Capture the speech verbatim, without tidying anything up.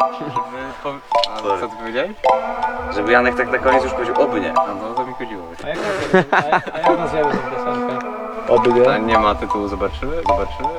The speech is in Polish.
Po... A co ty powiedziałeś? Żeby Janek tak na koniec już powiedział oby nie. No, no to mi chodziło. A jak, a jak nazwiemy tę piosenkę? Oby A nie ma tytułu, zobaczymy? Zobaczymy?